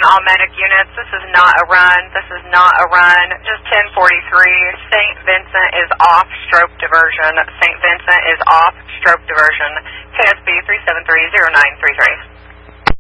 all medic units. This is not a run. This is not a run. Just 1043. St. Vincent is off stroke diversion. St. Vincent is off stroke diversion. KSB 3730933.